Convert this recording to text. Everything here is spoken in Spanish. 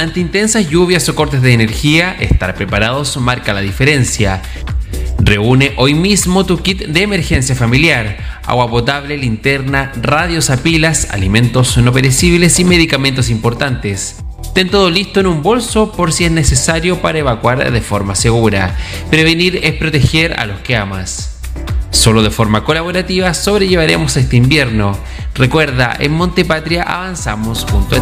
Ante intensas lluvias o cortes de energía, estar preparados marca la diferencia. Reúne hoy mismo tu kit de emergencia familiar: agua potable, linterna, radios a pilas, alimentos no perecibles y medicamentos importantes. Ten todo listo en un bolso por si es necesario para evacuar de forma segura. Prevenir es proteger a los que amas. Solo de forma colaborativa sobrellevaremos este invierno. Recuerda, en Montepatria avanzamos junto a ti.